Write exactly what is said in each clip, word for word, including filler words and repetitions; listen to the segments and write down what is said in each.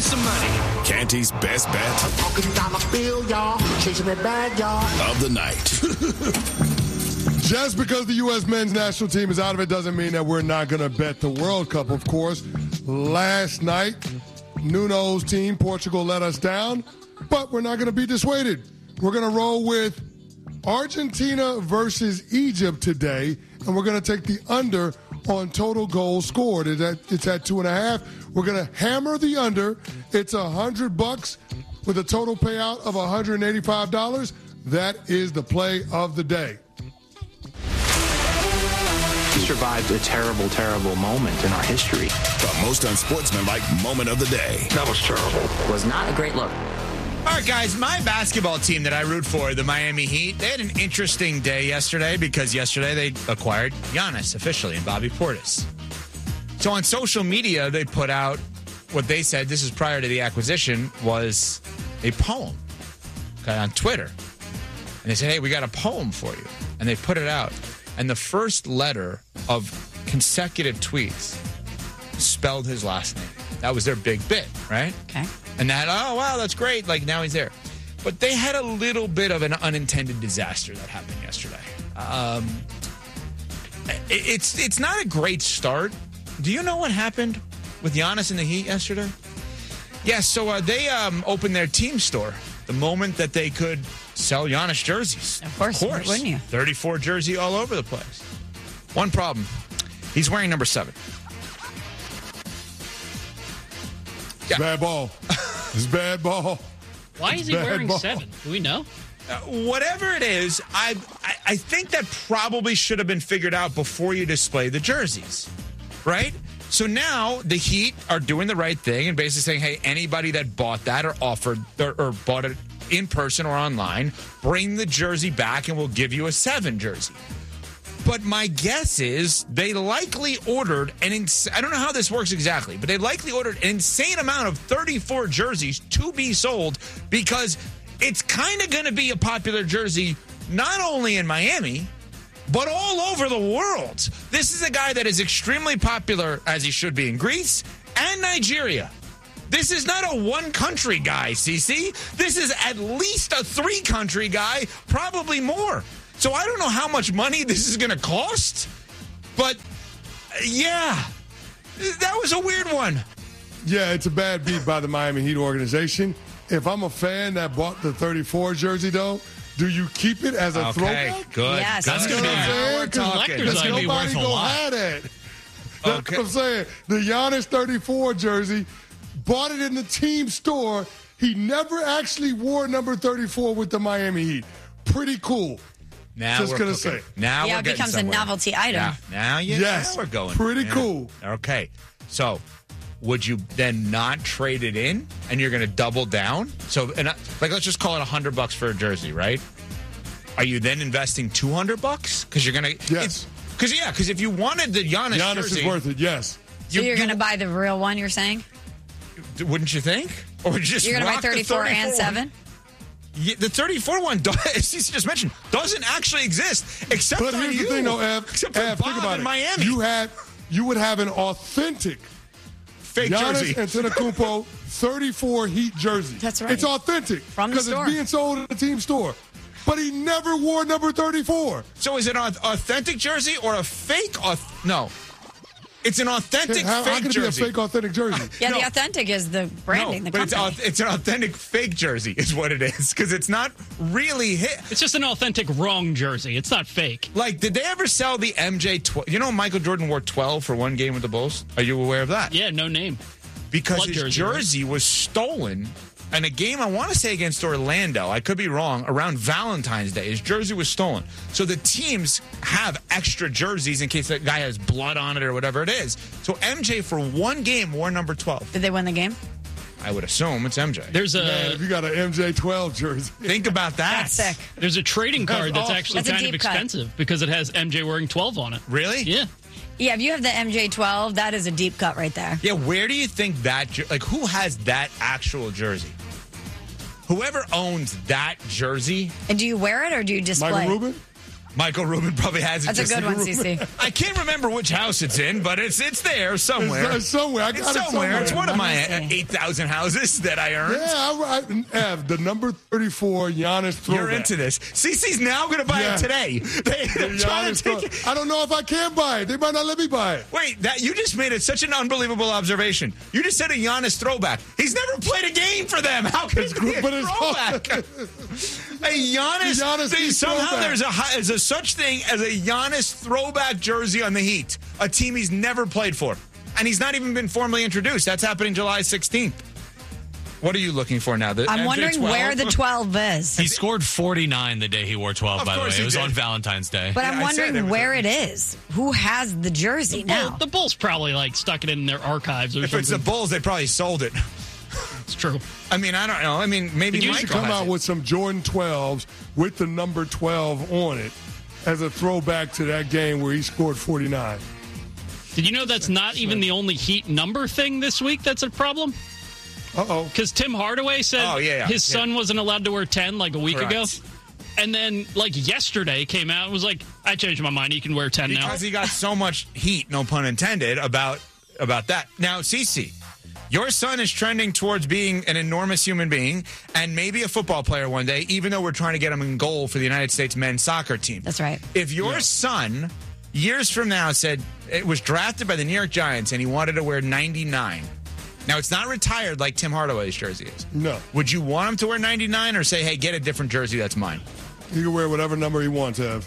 some money. Canty's best bet. I'm talking dollar bill, y'all. Chasing that bag, y'all. Of the night. Just because the U S men's national team is out of it doesn't mean that we're not going to bet the World Cup, of course. Last night, Nuno's team, Portugal, let us down, but we're not going to be dissuaded. We're going to roll with Argentina versus Egypt today, and we're going to take the under on total goals scored. It's at, it's at two and a half. We're going to hammer the under. It's a hundred bucks with a total payout of one hundred eighty-five dollars. That is the play of the day. We survived a terrible, terrible moment in our history. The most unsportsmanlike moment of the day. That was terrible. It was not a great look. All right, guys, my basketball team that I root for, the Miami Heat, they had an interesting day yesterday because yesterday they acquired Giannis officially and Bobby Portis. So on social media, they put out what they said, this is prior to the acquisition, was a poem, okay, on Twitter. And they said, hey, we got a poem for you. And they put it out. And the first letter of consecutive tweets spelled his last name. That was their big bit, right? Okay. And that, oh, wow, that's great. Like, now he's there. But they had a little bit of an unintended disaster that happened yesterday. Um, it's it's not a great start. Do you know what happened with Giannis and the Heat yesterday? Yeah, so uh, they um, opened their team store the moment that they could sell Giannis jerseys. Of course, of course. wouldn't you? thirty-four jersey all over the place. One problem. He's wearing number seven. Yeah. Bad ball. It's bad ball. Why is it's he wearing ball. seven? Do we know? Uh, whatever it is, I, I I think that probably should have been figured out before you display the jerseys, right? So now the Heat are doing the right thing and basically saying, hey, anybody that bought that or offered or, or bought it in person or online, bring the jersey back and we'll give you a seven jersey. But my guess is they likely ordered an ins- I don't know how this works exactly, but they likely ordered an insane amount of thirty-four jerseys to be sold because it's kind of going to be a popular jersey not only in Miami, but all over the world. This is a guy that is extremely popular, as he should be, in Greece and Nigeria. This is not a one-country guy, Cece. This is at least a three-country guy, probably more. So I don't know how much money this is going to cost, but uh, yeah, that was a weird one. Yeah, it's a bad beat by the Miami Heat organization. If I'm a fan that bought the thirty-four jersey, though, do you keep it as a okay, throwback? Good. Yes. That's You going know to what I'm be saying? we're 'Cause talking. collector's That's going to be Nobody worth a gonna lot. have that. That's Okay. what I'm saying. The Giannis thirty-four jersey, bought it in the team store. He never actually wore number thirty-four with the Miami Heat. Pretty cool. Now Just we're gonna cooking. say. Now Yeah, we're it getting becomes a somewhere. novelty item. Yeah. Now you Yes, now we're going. pretty Yeah. cool. Okay. So, would you then not trade it in and you're going to double down? So, and I- like let's just call it one hundred bucks for a jersey, right? Are you then investing two hundred bucks cuz you're going to Yes. Cuz yeah, cuz if you wanted the Giannis, Giannis jersey, is worth it, yes. So you- you're going to you- buy the real one, you're saying? wouldn't you think? Or just You're going to buy rock the thirty-four and one? seven? Yeah, the thirty-four one, does, as Cece just mentioned, doesn't actually exist except But on here's you. the thing, though, Ev. Except for Ev, Bob think about in it. Miami. You had, you would have an authentic Fake Giannis jersey. Antetokounmpo thirty-four Heat jersey. That's right. It's authentic From the because store. it's being sold at the team store. But he never wore number thirty-four. So is it an authentic jersey or a fake? Auth- no. It's an authentic How, how fake can it jersey. be a fake authentic jersey? Yeah, No. the authentic is the branding, no, the but it's, company. au- it's an authentic fake jersey is what it is because it's not really hit. It's just an authentic wrong jersey. It's not fake. Like, did they ever sell the M J twelve? You know Michael Jordan wore twelve for one game with the Bulls? Are you aware of that? Yeah, no name. Because Blood his jersey, jersey, right? was stolen in a game, I want to say against Orlando. I could be wrong. Around Valentine's Day, his jersey was stolen. So the teams have extra jerseys in case that guy has blood on it or whatever it is. So M J, for one game, wore number twelve. Did they win the game? I would assume it's M J. There's a Man, if you got an M J twelve jersey. Think about that. That's sick. there's a trading card that's awesome. actually That's a kind of deep cut. expensive because it has M J wearing twelve on it. Really? Yeah. Yeah, if you have the M J twelve, that is a deep cut right there. Yeah, where do you think that, jer- like, who has that actual jersey? Whoever owns that jersey, And do you wear it or do you display Michael it? Rubin? Michael Rubin probably has it. That's a just good one, Cece. I can't remember which house it's in, but it's it's there somewhere. It's, uh, somewhere. I It's got it somewhere. somewhere. It's one of my Let me see. eight thousand houses that I earned. Yeah, I, I, Ev, the number thirty-four Giannis throwback. You're into this. Cece's now going to buy Yeah. it today. They, they're The trying Giannis to take throw- it. I don't know if I can buy it. They might not let me buy it. Wait, that you just made it such an unbelievable observation. You just said a Giannis throwback. He's never played a game for them. How can it be a but it's throwback? a Giannis. The Giannis they- Heat somehow throwback. there's a hi- there's a such thing as a Giannis throwback jersey on the Heat, a team he's never played for, and he's not even been formally introduced. That's happening July sixteenth. What are you looking for now? The I'm M J wondering twelve? where the twelve is. He scored forty-nine the day he wore twelve, Of by the way. course It he was did. on Valentine's Day. But Yeah, I'm I said wondering it was where a- it is. Who has the jersey Well, now? the Bulls probably like stuck it in their archives or If something. it's the Bulls, they probably sold it. It's true. I mean, I don't know. I mean, maybe Did you You should Michael come has out it. with some Jordan twelves with the number twelve on it as a throwback to that game where he scored forty-nine. Did you know that's not even the only Heat number thing this week that's a problem? Uh-oh. Because Tim Hardaway said Oh, yeah, yeah. his son wasn't allowed to wear ten like a week Correct. ago. And then, like, yesterday came out and was like, I changed my mind. He can wear ten now. Because he got so much heat, no pun intended, about about that. Now, Cece, your son is trending towards being an enormous human being and maybe a football player one day, even though we're trying to get him in goal for the United States men's soccer team. That's right. If your son, years from now, said it was drafted by the New York Giants and he wanted to wear ninety-nine. Now, it's not retired like Tim Hardaway's jersey is. No. Would you want him to wear ninety-nine or say, hey, get a different jersey, that's mine? He can wear whatever number he wants, Ev.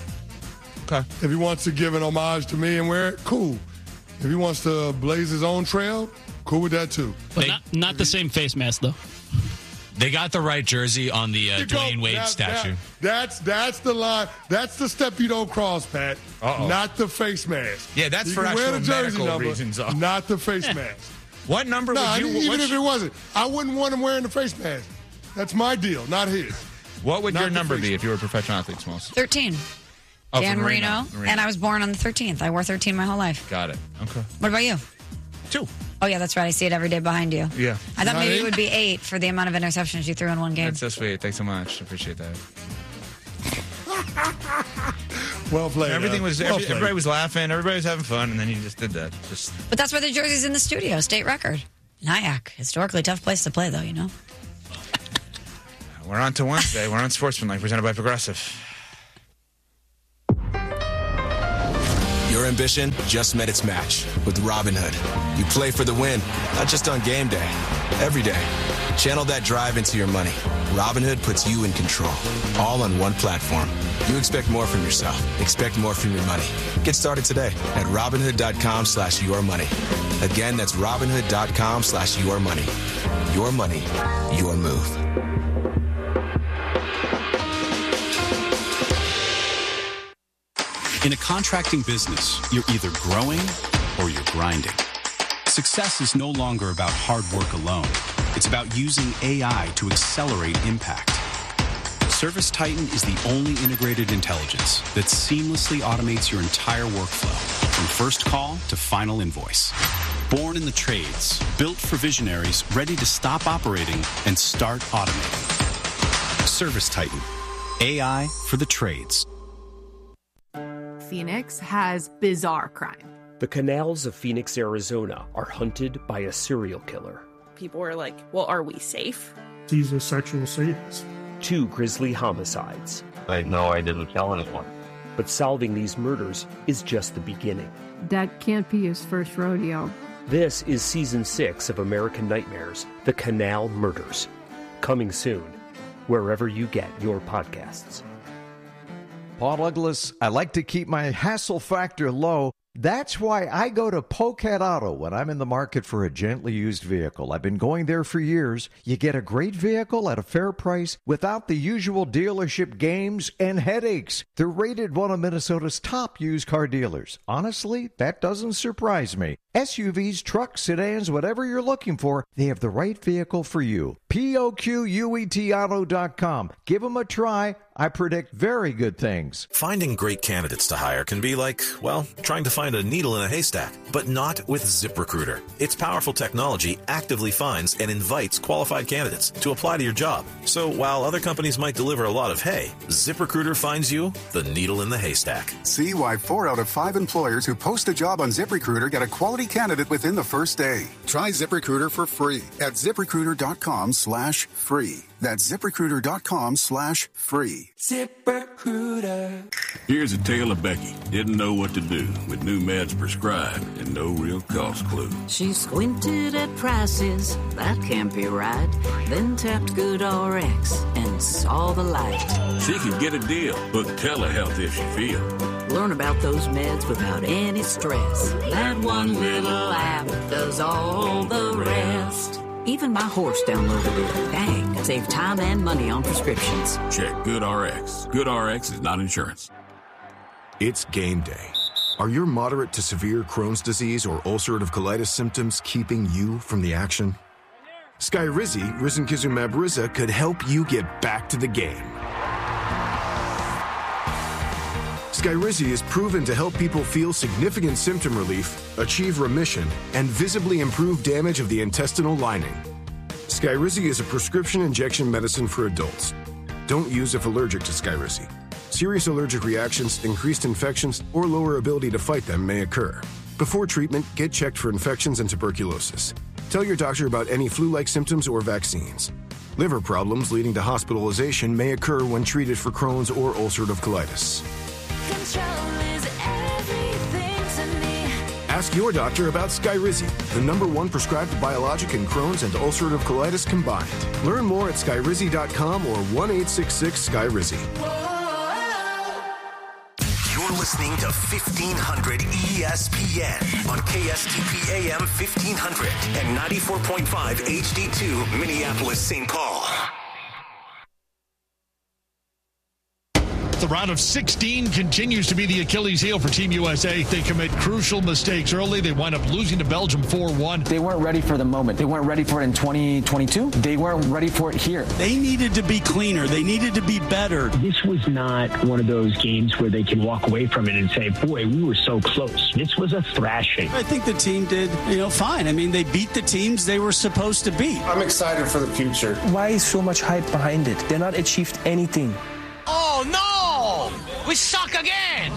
Okay. If he wants to give an homage to me and wear it, cool. If he wants to blaze his own trail, cool with that too. But They- not, not the same face mask, though. They got the right jersey on the uh, You go- Dwayne Wade that- statue. that- that's that's the line. That's the step you don't cross, Pat. Uh-oh. Not the face mask. Yeah, that's You for can wear actual the jersey medical number, reasons, though. Not the face mask. What number No, would you even what's- if it wasn't, I wouldn't want him wearing the face mask. That's my deal, not his. What would Not your the number face be if you were a professional athlete, Smalls? thirteen. Oh, Dan from Marino. Marino. And I was born on the thirteenth. I wore thirteen my whole life. Got it. Okay. What about you? Two. Oh, yeah, that's right. I see it every day behind you. Yeah. I thought Not maybe eight? it would be eight for the amount of interceptions you threw in one game. That's so sweet. Thanks so much. Appreciate that. Well played. Everything Ev. was Well every, played. everybody was laughing. Everybody was having fun, and then he just did that. Just But that's why the jersey's in the studio. State record. Nyack. Historically tough place to play, though, you know? we're on to Wednesday. We're on Sportsmanlike, presented by Progressive. Your ambition just met its match with Robinhood. You play for the win, not just on game day, every day. Channel that drive into your money. Robinhood puts you in control, all on one platform. You expect more from yourself. Expect more from your money. Get started today at Robinhood.com slash your money. Again, that's Robinhood.com slash your money. Your money, your move. In a contracting business, you're either growing or you're grinding. Success is no longer about hard work alone. It's about using A I to accelerate impact. Service Titan is the only integrated intelligence that seamlessly automates your entire workflow, from first call to final invoice. Born in the trades, built for visionaries ready to stop operating and start automating. Service Titan, A I for the trades. Phoenix has bizarre crime. The canals of Phoenix, Arizona are hunted by a serial killer. People were like, well, are we safe? He's a sexual sadist. Two grisly homicides. I know I didn't kill anyone. But solving these murders is just the beginning. That can't be his first rodeo. This is season six of American Nightmares, The Canal Murders. Coming soon, wherever you get your podcasts. Paul Douglas, I like to keep my hassle factor low. That's why I go to Polecat Auto when I'm in the market for a gently used vehicle. I've been going there for years. You get a great vehicle at a fair price without the usual dealership games and headaches. They're rated one of Minnesota's top used car dealers. Honestly, that doesn't surprise me. S U Vs, trucks, sedans, whatever you're looking for, they have the right vehicle for you. P O Q U E T auto dot com. Give them a try. I predict very good things. Finding great candidates to hire can be like, well, trying to find a needle in a haystack, but not with ZipRecruiter. Its powerful technology actively finds and invites qualified candidates to apply to your job. So while other companies might deliver a lot of hay, ZipRecruiter finds you the needle in the haystack. See why four out of five employers who post a job on ZipRecruiter get a quality candidate within the first day. Try ZipRecruiter for free at ZipRecruiter.com slash free. That's ZipRecruiter.com slash free. ZipRecruiter. Here's a tale of Becky. Didn't know what to do with new meds prescribed and no real cost clue. She squinted at prices, that can't be right. Then tapped GoodRx and saw the light. She could get a deal. Book telehealth if she feels. Learn about those meds without any stress. That one little app does all the rest. Even my horse downloaded it. Dang, save time and money on prescriptions. Check GoodRx. GoodRx is not insurance. It's game day. Are your moderate to severe Crohn's disease or ulcerative colitis symptoms keeping you from the action? Skyrizi, risankizumab Riza, could help you get back to the game. Skyrizi is proven to help people feel significant symptom relief, achieve remission, and visibly improve damage of the intestinal lining. Skyrizi is a prescription injection medicine for adults. Don't use if allergic to Skyrizi. Serious allergic reactions, increased infections, or lower ability to fight them may occur. Before treatment, get checked for infections and tuberculosis. Tell your doctor about any flu-like symptoms or vaccines. Liver problems leading to hospitalization may occur when treated for Crohn's or ulcerative colitis. Ask your doctor about Skyrizi, the number one prescribed biologic in Crohn's and ulcerative colitis combined. Learn more at Skyrizi dot com or one eight six six Skyrizi. You're listening to fifteen hundred E S P N on K S T P A M fifteen hundred and ninety-four point five H D two Minneapolis, Saint Paul. The round of sixteen continues to be the Achilles heel for Team U S A. They commit crucial mistakes early. They wind up losing to Belgium four one. They weren't ready for the moment. They weren't ready for it in twenty twenty-two. They weren't ready for it here. They needed to be cleaner. They needed to be better. This was not one of those games where they can walk away from it and say, boy, we were so close. This was a thrashing. I think the team did, you know, fine. I mean, they beat the teams they were supposed to beat. I'm excited for the future. Why is so much hype behind it? They're not achieved anything. Oh, no! We suck again!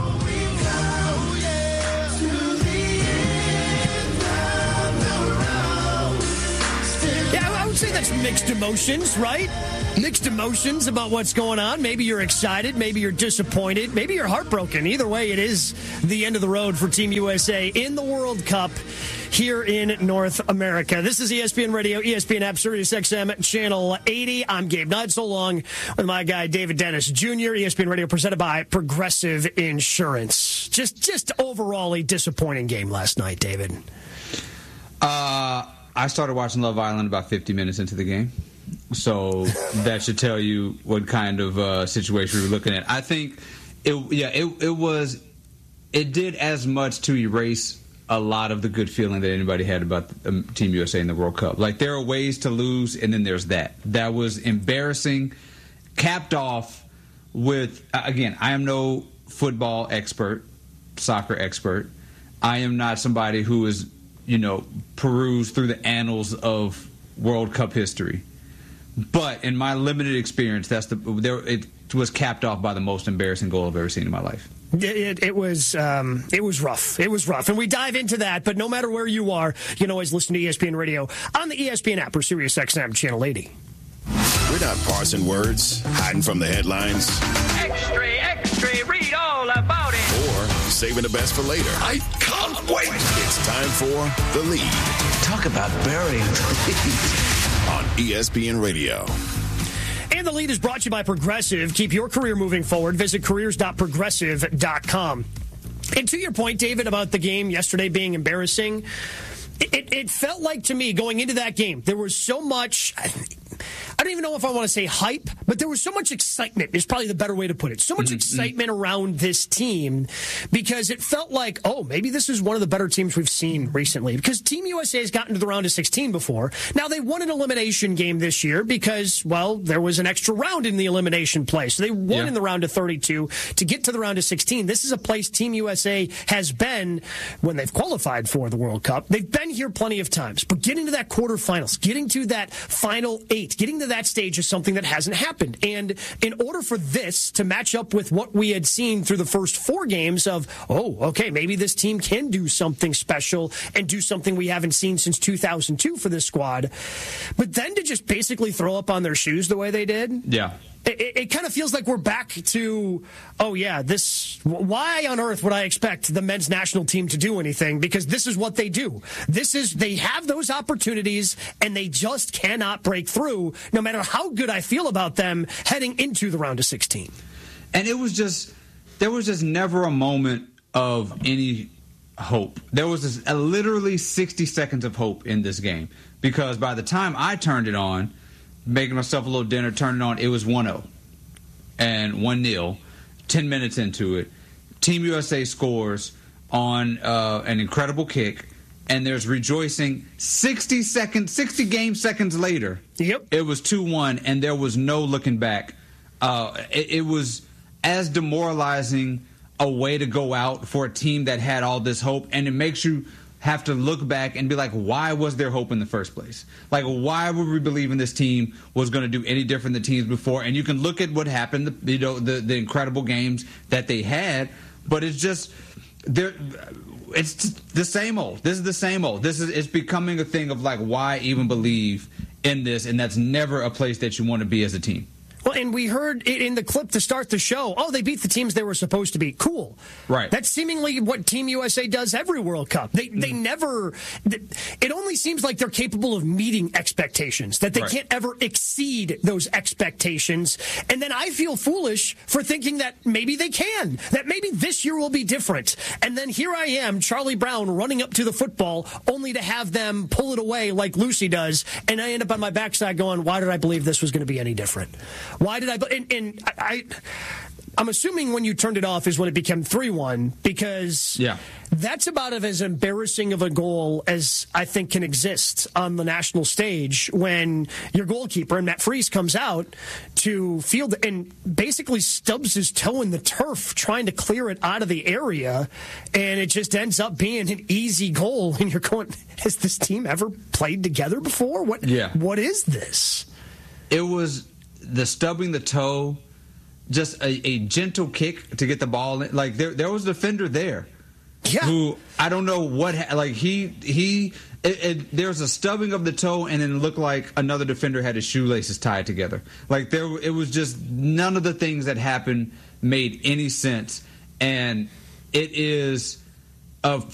Yeah, I would say that's mixed emotions, right? Mixed emotions about what's going on. Maybe you're excited. Maybe you're disappointed. Maybe you're heartbroken. Either way, it is the end of the road for Team U S A in the World Cup here in North America. This is E S P N Radio, E S P N app, Sirius X M, Channel eighty. I'm Gabe Nudd, along with my guy David Dennis Junior E S P N Radio presented by Progressive Insurance. Just, just overall a disappointing game last night, David. Uh, I started watching Love Island about fifty minutes into the game. So that should tell you what kind of uh, situation we were looking at. I think, it, yeah, it, it was, it did as much to erase a lot of the good feeling that anybody had about um, Team U S A in the World Cup. Like, there are ways to lose, and then there's that. That was embarrassing, capped off with, again, I am no football expert, soccer expert. I am not somebody who is, you know, perused through the annals of World Cup history. But in my limited experience, that's the there it was capped off by the most embarrassing goal I've ever seen in my life. It, it was um, it was rough. It was rough. And we dive into that, but no matter where you are, you can always listen to E S P N Radio on the E S P N app or Sirius X M Channel eighty. We're not parsing words, hiding from the headlines. Extra, extra, read all about it. Or saving the best for later. I can't wait. It's time for The Lead. Talk about burying the lead. On E S P N Radio. And The Lead is brought to you by Progressive. Keep your career moving forward. Visit careers dot progressive dot com. And to your point, David, about the game yesterday being embarrassing, it, it felt like to me going into that game, there was so much... I don't even know if I want to say hype, but there was so much excitement is probably the better way to put it. So much mm-hmm. excitement around this team because it felt like, oh, maybe this is one of the better teams we've seen recently. Because Team U S A has gotten to the round of sixteen before. Now, they won an elimination game this year because, well, there was an extra round in the elimination play. So they won yeah. in the round of thirty-two to get to the round of sixteen. This is a place Team U S A has been when they've qualified for the World Cup. They've been here plenty of times. But getting to that quarterfinals, getting to that final eight, getting to that stage is something that hasn't happened. And in order for this to match up with what we had seen through the first four games of, oh, okay, maybe this team can do something special and do something we haven't seen since two thousand two for this squad. But then to just basically throw up on their shoes the way they did. Yeah. It, it, it kind of feels like we're back to, oh, yeah, this. Why on earth would I expect the men's national team to do anything? Because this is what they do. This is, they have those opportunities, and they just cannot break through, no matter how good I feel about them heading into the round of sixteen. And it was just, there was just never a moment of any hope. There was this, uh, literally sixty seconds of hope in this game. Because by the time I turned it on, making myself a little dinner, turning on, it was one oh and one nil, ten minutes into it. Team U S A scores on uh, an incredible kick, and there's rejoicing sixty seconds, sixty game seconds later. Yep. It was two one, and there was no looking back. Uh, it, it was as demoralizing a way to go out for a team that had all this hope, and it makes you have to look back and be like, why was there hope in the first place? Like, why would we believe in this team was going to do any different than teams before? And you can look at what happened, the, you know, the, the incredible games that they had, but it's just, they're, it's the same old. This is the same old. This is, it's becoming a thing of like, why even believe in this? And that's never a place that you want to be as a team. Well, and we heard it in the clip to start the show, oh, they beat the teams they were supposed to beat. Cool. Right. That's seemingly what Team U S A does every World Cup. They mm. they never, it only seems like they're capable of meeting expectations, that they right. can't ever exceed those expectations. And then I feel foolish for thinking that maybe they can, that maybe this year will be different. And then here I am, Charlie Brown, running up to the football, only to have them pull it away like Lucy does. And I end up on my backside going, why did I believe this was going to be any different? Why did I? And, and I, I, I'm assuming when you turned it off is when it became three one, because yeah. that's about as embarrassing of a goal as I think can exist on the national stage when your goalkeeper, and Matt Freese, comes out to field and basically stubs his toe in the turf trying to clear it out of the area, and it just ends up being an easy goal. And you're going, has this team ever played together before? What? Yeah. What is this? It was the stubbing the toe, just a, a gentle kick to get the ball in. Like, there there was a defender there. Yeah. Who, I don't know what, like, he, he, it, it, there was a stubbing of the toe, and then it looked like another defender had his shoelaces tied together. Like, there, it was just, none of the things that happened made any sense. And it is a